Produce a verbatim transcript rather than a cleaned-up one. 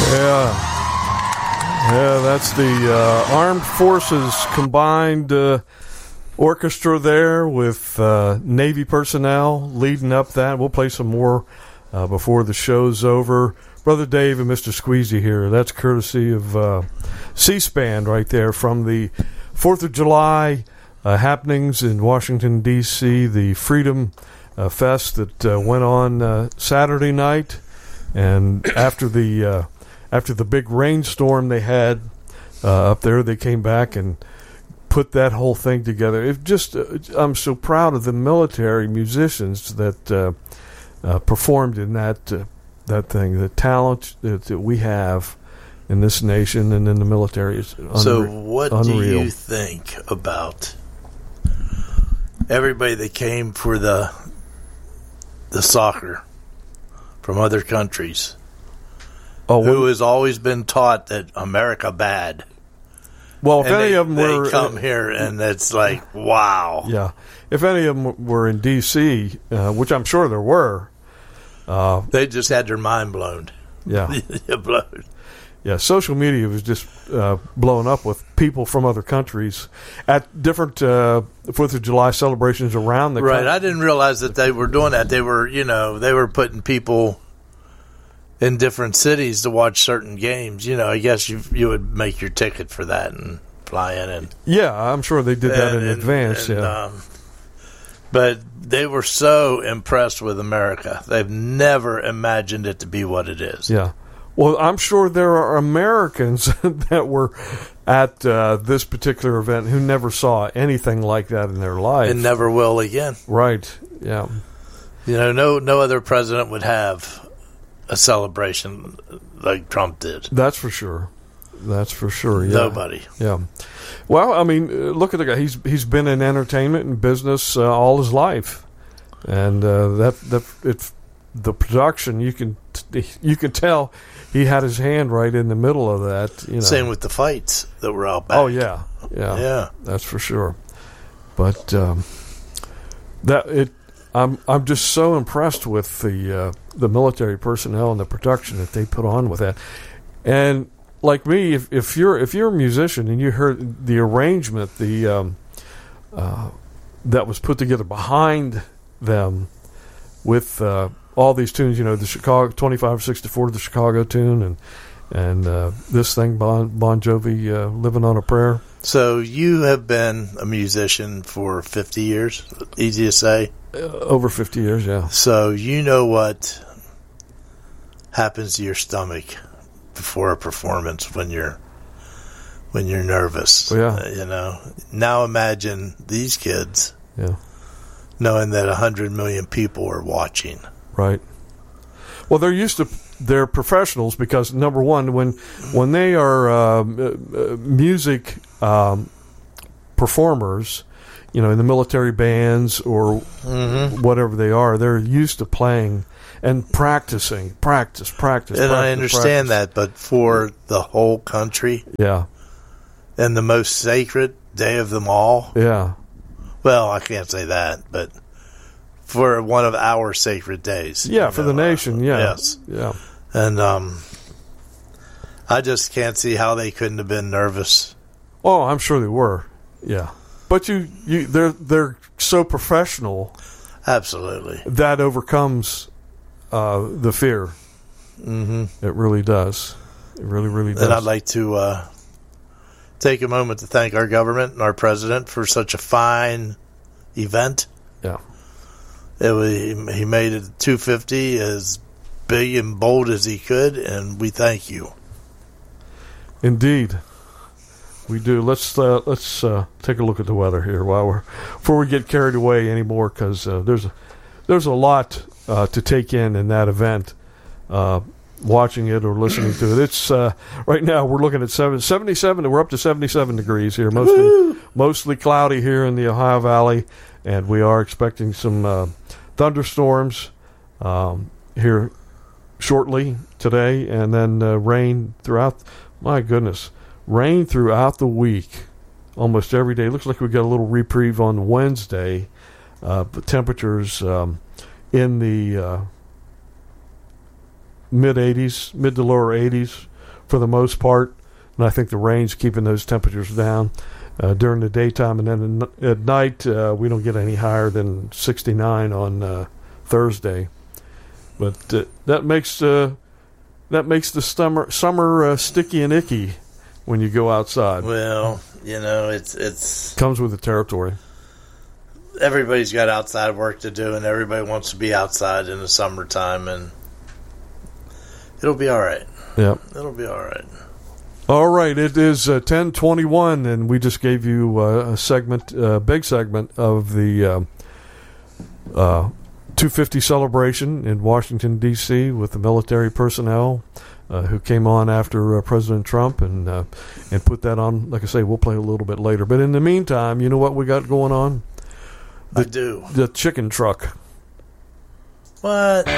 Yeah. Yeah, that's the uh, Armed Forces Combined uh, Orchestra there with uh, Navy personnel leading up that. We'll play some more uh, before the show's over. Brother Dave and Mister Squeezy here. That's courtesy of uh, C-SPAN right there from the fourth of July uh, happenings in Washington, D C, the Freedom uh, Fest that uh, went on uh, Saturday night. And after the... Uh, After the big rainstorm they had uh, up there, they came back and put that whole thing together. It just, uh, I'm so proud of the military musicians that uh, uh, performed in that uh, that thing. The talent that, that we have in this nation and in the military is unre- so. What unreal. do you think about everybody that came for the the soccer from other countries? Oh, who has always been taught that America bad. Well, if and any they, of them were... They come here, and it's like, wow. Yeah. If any of them were in D C, uh, which I'm sure there were... Uh, they just had their mind blown. Yeah. blown. Yeah, social media was just uh, blowing up with people from other countries at different uh, fourth of July celebrations around the right. country. I didn't realize that they were doing that. They were, you know, they were putting people... in different cities to watch certain games. You know, I guess you you would make your ticket for that and fly in. And yeah, I'm sure they did that and, in and, advance. And, yeah, um, but they were so impressed with America. They've never imagined it to be what it is. Yeah. Well, I'm sure there are Americans that were at uh, this particular event who never saw anything like that in their life. And never will again. Right, yeah. You know, no, no other president would have a celebration like Trump did. That's for sure. That's for sure. Yeah. Nobody. Yeah. Well, I mean, uh, look at the guy. He's he's been in entertainment and business uh, all his life, and uh, that that it's the production. You can you can tell he had his hand right in the middle of that. You know. Same with the fights that were out back. Oh yeah, yeah, yeah. That's for sure. But um, that it. I'm I'm just so impressed with the uh, the military personnel and the production that they put on with that. And like me, if, if you're if you're a musician and you heard the arrangement, the um, uh, that was put together behind them with uh, all these tunes, you know, the Chicago twenty-five sixty-four, the Chicago tune, and and uh, this thing Bon Bon Jovi, uh, Living on a Prayer. So you have been a musician for fifty years, easy to say. Uh, over fifty years, yeah. So you know what happens to your stomach before a performance when you're when you're nervous. Oh, yeah. Uh, you know. Now imagine these kids, yeah, knowing that a hundred million people are watching. Right. Well, they're used to. They're professionals because number one, when when they are uh, uh, music um, performers, you know, in the military bands or mm-hmm. whatever they are, they're used to playing and practicing, practice, practice. And practice, I understand practice. that, but for the whole country, yeah, and the most sacred day of them all, yeah. Well, I can't say that, but for one of our sacred days, yeah, for know, the nation, yeah, yes, yeah. And um, I just can't see how they couldn't have been nervous. Oh, I'm sure they were, yeah. But you, you, they're they're so professional. Absolutely, that overcomes uh, the fear. Mm-hmm. It really does. It really, really does. And I'd like to uh, take a moment to thank our government and our president for such a fine event. Yeah, it was, he made it two fifty as big and bold as he could, and we thank you. Indeed. We do. Let's uh, let's uh, take a look at the weather here while we're before we get carried away anymore, because uh, there's a, there's a lot uh, to take in in that event. Uh, watching it or listening to it, it's uh, right now we're looking at seven, seventy-seven. We're up to seventy-seven degrees here, mostly Woo! mostly cloudy here in the Ohio Valley, and we are expecting some uh, thunderstorms um, here shortly today, and then uh, rain throughout. My goodness. Rain throughout the week, almost every day. Looks like we got a little reprieve on Wednesday. Uh, but temperatures um, in the uh, mid eighties, mid to lower eighties for the most part, and I think the rain's keeping those temperatures down uh, during the daytime, and then at night uh, we don't get any higher than sixty-nine on uh, Thursday. But uh, that makes uh, that makes the summer summer uh, sticky and icky when you go outside. Well, you know, it's it's comes with the territory. Everybody's got outside work to do, and everybody wants to be outside in the summertime, and it'll be all right. Yeah, it'll be all right. All right, it is uh, ten twenty-one, and we just gave you uh, a segment, a uh, big segment of the uh, uh, two fifty celebration in Washington, D C with the military personnel uh, who came on after uh, President Trump and uh, and put that on. Like I say, we'll play a little bit later. But in the meantime, you know what we got going on? The, I do. The chicken truck. What?